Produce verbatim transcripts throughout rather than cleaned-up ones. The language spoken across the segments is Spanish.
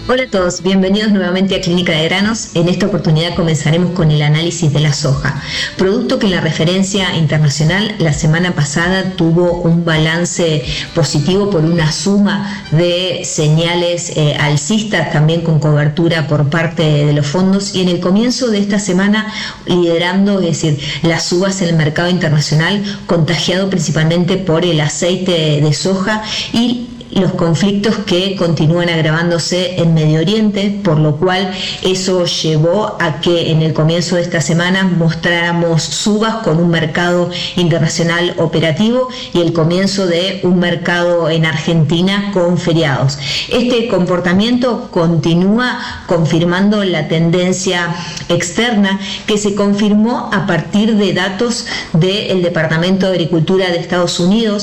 Hola a todos, bienvenidos nuevamente a Clínica de Granos. En esta oportunidad comenzaremos con el análisis de la soja, producto que en la referencia internacional la semana pasada tuvo un balance positivo por una suma de señales eh, alcistas, también con cobertura por parte de los fondos, y en el comienzo de esta semana liderando, es decir, las subas en el mercado internacional, contagiado principalmente por el aceite de soja y los conflictos que continúan agravándose en Medio Oriente, por lo cual eso llevó a que en el comienzo de esta semana mostráramos subas con un mercado internacional operativo y el comienzo de un mercado en Argentina con feriados. Este comportamiento continúa confirmando la tendencia externa que se confirmó a partir de datos del Departamento de Agricultura de Estados Unidos,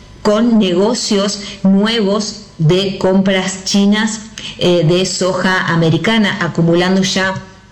con negocios nuevos de compras chinas eh, de soja americana, acumulando ya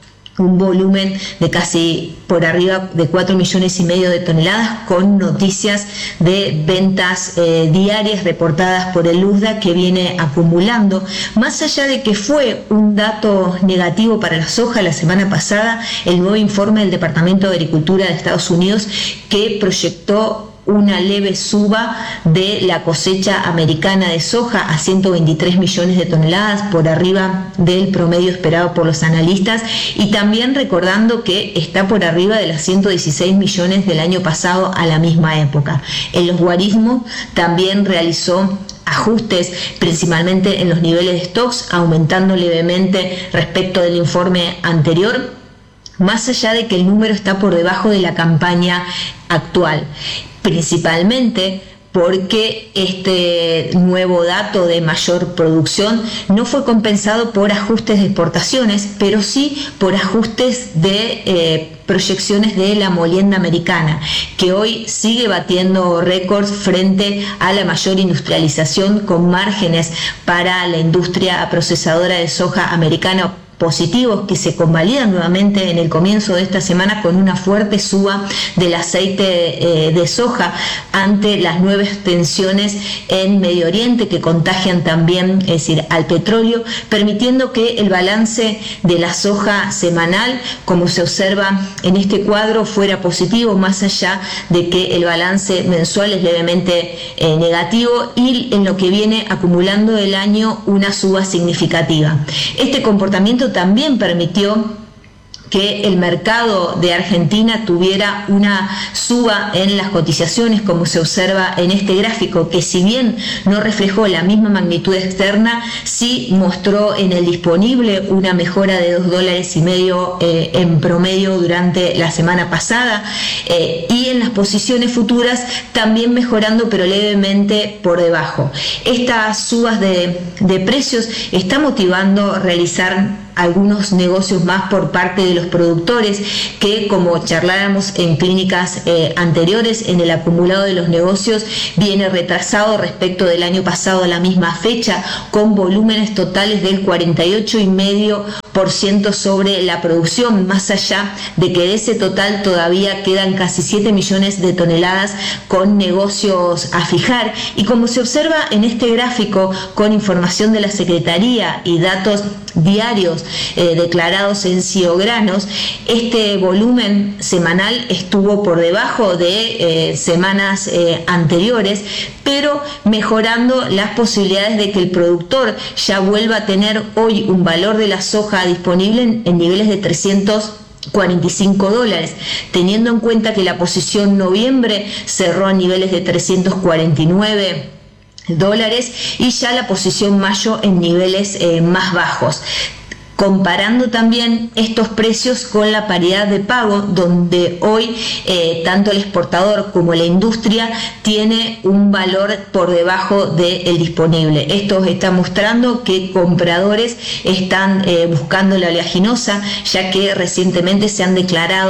un volumen de casi por arriba de cuatro millones y medio de toneladas, con noticias de ventas eh, diarias reportadas por el USDA que viene acumulando. Más allá de que fue un dato negativo para la soja la semana pasada, el nuevo informe del Departamento de Agricultura de Estados Unidos, que proyectó una leve suba de la cosecha americana de soja a ciento veintitrés millones de toneladas, por arriba del promedio esperado por los analistas, y también recordando que está por arriba de los ciento dieciséis millones del año pasado a la misma época. En los guarismos también realizó ajustes principalmente en los niveles de stocks, aumentando levemente respecto del informe anterior, más allá de que el número está por debajo de la campaña actual, principalmente porque este nuevo dato de mayor producción no fue compensado por ajustes de exportaciones, pero sí por ajustes de eh, proyecciones de la molienda americana, que hoy sigue batiendo récords frente a la mayor industrialización, con márgenes para la industria procesadora de soja americana positivos, que se convalidan nuevamente en el comienzo de esta semana con una fuerte suba del aceite eh, de soja ante las nuevas tensiones en Medio Oriente, que contagian también, es decir, al petróleo, permitiendo que el balance de la soja semanal, como se observa en este cuadro, fuera positivo, más allá de que el balance mensual es levemente eh, negativo, y en lo que viene acumulando el año una suba significativa. Este comportamiento también permitió que el mercado de Argentina tuviera una suba en las cotizaciones, como se observa en este gráfico, que si bien no reflejó la misma magnitud externa, sí mostró en el disponible una mejora de dos dólares y medio eh, en promedio durante la semana pasada, eh, y en las posiciones futuras también mejorando, pero levemente por debajo. Estas subas de, de precios está motivando a realizar algunos negocios más por parte de los productores, que, como charláramos en clínicas eh, anteriores, en el acumulado de los negocios viene retrasado respecto del año pasado a la misma fecha, con volúmenes totales del cuarenta y ocho coma cinco por ciento sobre la producción, más allá de que de ese total todavía quedan casi siete millones de toneladas con negocios a fijar. Y como se observa en este gráfico, con información de la Secretaría y datos diarios eh, declarados en Ciogranos, este volumen semanal estuvo por debajo de eh, semanas eh, anteriores, pero mejorando las posibilidades de que el productor ya vuelva a tener hoy un valor de la soja disponible en, en niveles de trescientos cuarenta y cinco dólares, teniendo en cuenta que la posición noviembre cerró a niveles de trescientos cuarenta y nueve dólares y ya la posición mayo en niveles eh, más bajos. Comparando también estos precios con la paridad de pago, donde hoy eh, tanto el exportador como la industria tiene un valor por debajo del disponible. Esto está mostrando que compradores están eh, buscando la oleaginosa, ya que recientemente se han declarado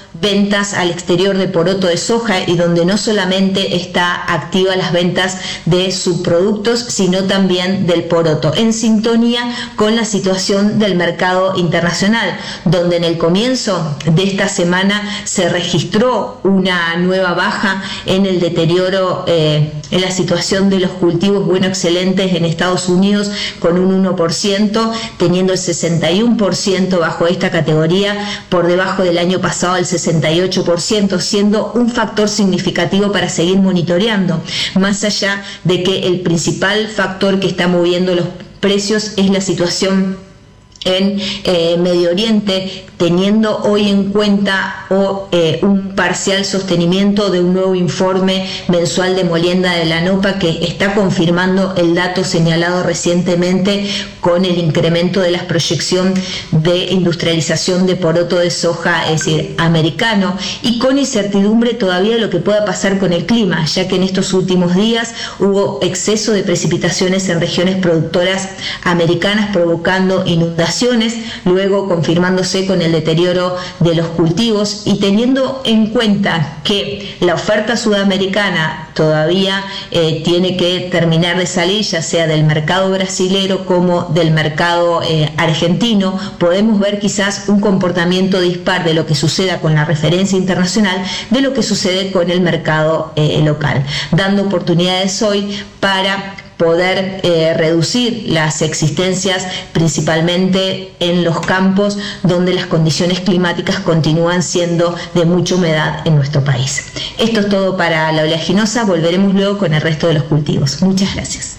ventas al exterior de poroto de soja y donde no solamente está activa las ventas de subproductos, sino también del poroto, en sintonía con la situación del mercado internacional, donde en el comienzo de esta semana se registró una nueva baja en el deterioro, eh, en la situación de los cultivos bueno excelentes en Estados Unidos, con un uno por ciento, teniendo el sesenta y uno por ciento bajo esta categoría, por debajo del año pasado el sesenta y ocho por ciento, siendo un factor significativo para seguir monitoreando, más allá de que el principal factor que está moviendo los precios es la situación en eh, Medio Oriente, teniendo hoy en cuenta o, eh, un parcial sostenimiento de un nuevo informe mensual de molienda de la NOPA que está confirmando el dato señalado recientemente con el incremento de la proyección de industrialización de poroto de soja, es decir, americano, y con incertidumbre todavía de lo que pueda pasar con el clima, ya que en estos últimos días hubo exceso de precipitaciones en regiones productoras americanas provocando inundaciones, luego confirmándose con el el deterioro de los cultivos, y teniendo en cuenta que la oferta sudamericana todavía eh, tiene que terminar de salir, ya sea del mercado brasilero como del mercado eh, argentino, podemos ver quizás un comportamiento dispar de lo que suceda con la referencia internacional de lo que sucede con el mercado eh, local, dando oportunidades hoy para poder eh, reducir las existencias principalmente en los campos donde las condiciones climáticas continúan siendo de mucha humedad en nuestro país. Esto es todo para la oleaginosa, volveremos luego con el resto de los cultivos. Muchas gracias.